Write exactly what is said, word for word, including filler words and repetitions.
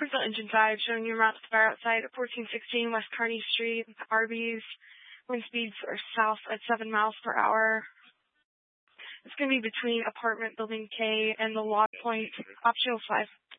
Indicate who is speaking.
Speaker 1: Brazil Engine five, showing you routes to our outside at fourteen sixteen West Kearney Street, Arby's. Wind speeds are south at seven miles per hour. It's going to be between apartment building K and the log point, optional five